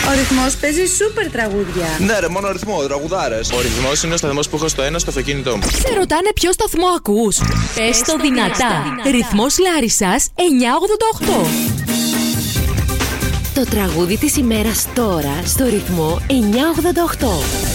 Ο ρυθμός παίζει σούπερ τραγούδια. Ναι, ρε, μόνο ρυθμό, τραγουδάρες. Ο ρυθμός είναι ο σταθμός που έχω στο ένα στο αυτοκίνητό μου. Σε ρωτάνε ποιο σταθμό ακούς. Πες το δυνατά. Ρυθμός Λάρισσας 988. Το τραγούδι της ημέρας τώρα στο ρυθμό 988.